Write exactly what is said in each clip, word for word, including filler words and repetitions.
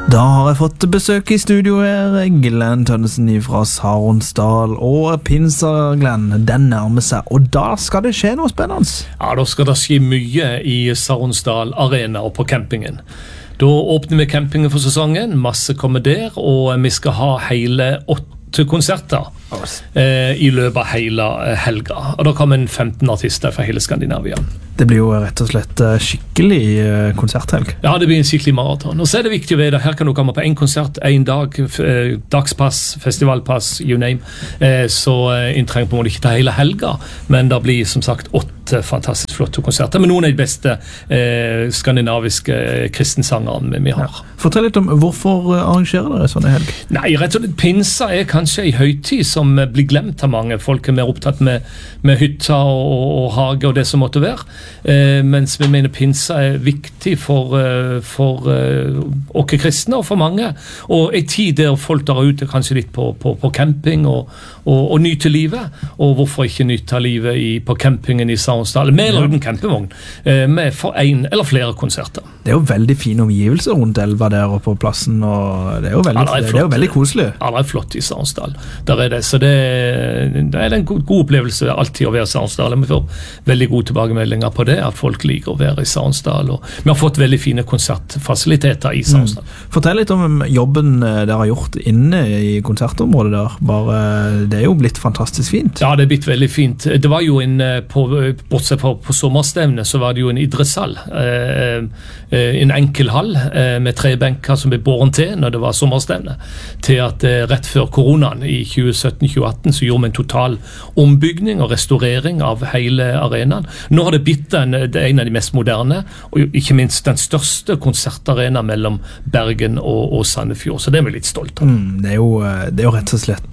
Da har jeg fått besøk i studio her, Glenn Tønnesen fra Saronsdal, og Pinsa Glenn, den nærmer seg, og da skal det skje noe spennende. Ja, da skal det skje mye i Saronsdal Arena og på campingen. Da åpner vi campingen for sesongen, masse kommer der, og vi skal ha hele åtte konserter eh, i løpet av hele helga. Og da kommer en femten artister fra hele Skandinavia. Det blir jo rett og slett skikkelig konserthelg. Ja, det blir en skikkelig maraton. Og så er det viktig å vite, her kan du komme på en konsert, en dag, dagspass, festivalpass, you name. Så en trenger på en måte ikke ta hele helga, men det blir som sagt åtte fantastisk flotte konserter, med noen av de beste eh, skandinaviske kristensangerne vi har. Ja. Fortell litt om hvorfor arrangerer dere sånne helg? Nei, rett og slett, pinsa er kanskje en høytid som blir glemt av mange. Folk er mer opptatt med, med hytta og, og, og hage og det som måtte være. Eh, mens vi mener pinsa er viktig for, uh, for uh, oss kristne og for mange. Og en tid der folk drar ut kanskje litt på, på, på camping og, og, og nyter livet. Og hvorfor ikke nyte livet i, på campingen i Saronsdal, med eller uten campingvogn, eh, med for en eller flere konserter. Det er jo veldig fine omgivelser rundt elva der og på plassen, og det er jo veldig, ja, det er flott, det er jo veldig koselig. Ja, det er flott i Saronsdal. Der er det, så det, det er en god, god opplevelse alltid å være i Saronsdal. Vi får veldig gode tilbakemeldinger på det, at folk liker å være i Saronsdal, og vi har fått veldig fine konsertfasiliteter i Saronsdal. Mm. Fortell litt om jobben dere har gjort inne i konsertområdet der. Bare, det er jo blitt fantastisk fint. Ja, det er blitt veldig fint. Det var jo en, på, bortsett fra på sommerstevnet, så var det jo en idrettshall. Eh, en enkel hall eh, med tre benker som ble båren til når det var sommerstevne. Til at eh, rett før koronaen i tjue sytten tjue atten så gjorde vi en total ombygning og restaurering av hele arenaen. Nå har det blitt en, det en av de mest moderne, og ikke minst den største konsertarena mellom Bergen og, og Sandefjord, så det er vi litt stolt av. Mm, det, er jo, det er jo rett og slett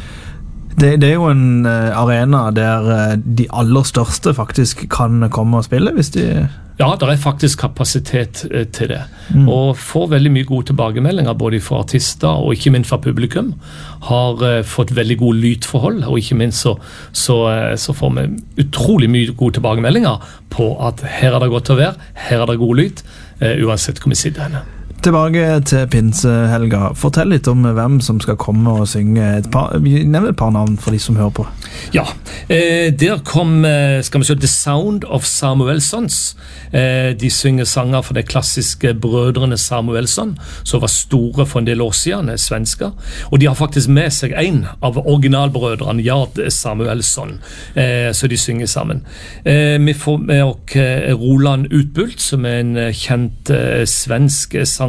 det, det er jo en arena der de aller største faktisk kan komme og spille hvis de... Ja, det er faktisk kapasitet eh, til det. Mm. Og får veldig mye gode tilbakemeldinger, både fra artister og ikke minst fra publikum. Har eh, fått veldig gode lydforhold, og ikke minst så, så, eh, så får vi utrolig mye gode tilbakemeldinger på at her er det godt å være, her er det god lyd, eh, uansett hvor vi sitter henne. Tilbake til pinsehelga. Fortell litt om hvem som skal komme og synge. Et par, nevn et par navn for de som hører på. Ja, eh, der kom, skal vi se, The Sound of Samuelsons. Eh, de synger sanger for de klassiske brødrene Samuelsson, som var store for en del år siden, svensker. Og de har faktisk med seg en av originalbrødrene, Jard Samuelsson, eh, så de synger sammen. Eh, vi får med oss Roland Utbult, som er en kjent eh, svensk sanger.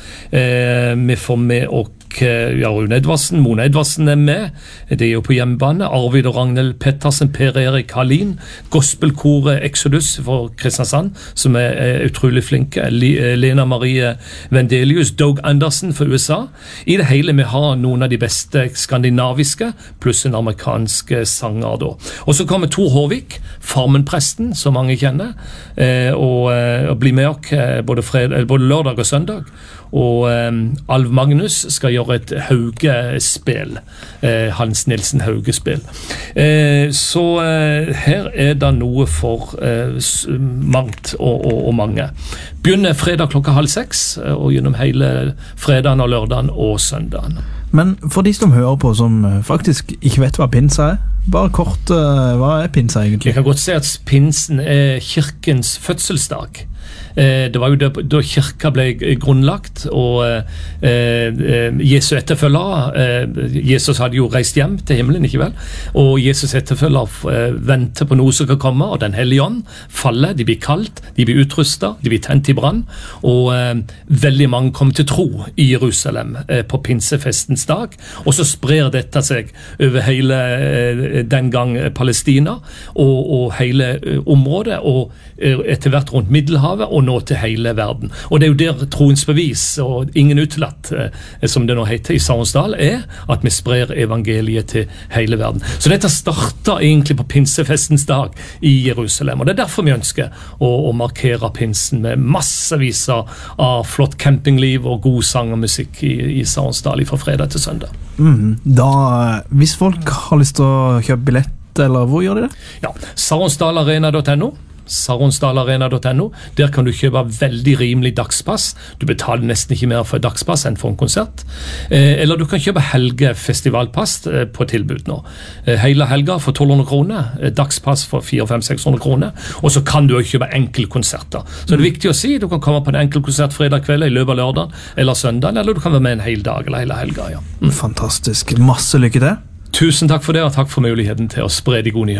Eh, vi får med og ja, Rune Edvardsen, Mona Edvardsen er med, det er jo på hjemmebane. Arvid og Ragnhild Pettersen, Per Erik Hallin, gospelkoret Exodus for Kristiansand, som er, er utrolig flinke, Lena Marie Vendelius, Doug Anderson for U S A. I det hele vi har noen av de beste skandinaviske, pluss en amerikansk sanger da. Og så kommer Tor Håvik, Farmenpresten, som mange kjenner, eh, og, og blir med oss både, fred, både lørdag og søndag. Og um, Alv Magnus skal gjøre et Hauge-spill, eh, Hans Nilsen Hauge-spill. Eh, så eh, her er det noe for eh, mangt og, og, og mange. Begynner fredag klokka halv seks, og gjennom hele fredagen og lørdagen og søndagen. Men for de som hører på, som faktisk ikke vet hva pinsa er, bare kort, hva er pinsa egentlig? Jeg kan godt si at pinsen er kirkens fødselsdag. Det var jo da, da kirka ble grunnlagt, og eh, Jesu etterfølgere, eh, Jesus hadde jo reist hjem til himmelen, ikke vel? Og Jesus etterfølgere eh, venter på noe som kan komme, og den hellige ånd faller, de blir kalt, de blir utrustet, de blir tent i brann, og eh, veldig mange kommer til tro i Jerusalem eh, på pinsefestens dag, og så sprer dette seg over hele eh, den gang Palestina, og, og hele eh, området, og eh, etter hvert rundt Middelhavet, og nå til hele verden. Og det er jo der troens bevis, og ingen utelatt, eh, som det nå heter i Saronsdal, er at vi sprer evangeliet til hele verden. Så dette starter egentlig på pinsefestens dag i Jerusalem, og det er derfor vi ønsker å, å markere pinsen med massevis av flott campingliv og god sang og musikk i, i Saronsdal fra fredag til søndag. Mm, da, hvis folk har lyst til å kjøpe billett, eller hvor gjør de det? Ja, saronsdalarena punktum no. saronsdalarena punktum no. Der kan du kjøpe veldig rimelig dagspass. Du betaler nesten ikke mer for et dagspass enn for en konsert. Eh, eller du kan kjøpe helgefestivalpass eh, på tilbud nå. Eh, hele helga for tolv hundre kroner, eh, dagspass for fire fem seks hundre kroner, og så kan du også kjøpe enkelkonserter. Så det er viktig å si, du kan komme på en enkelkonsert fredag kveld i løpet av lørdag eller søndag, eller du kan være med en hel dag eller hele helga. Ja. Mm. Fantastisk. Masse lykke til. Tusen takk for det, og takk for muligheten til å spre de gode nyheter.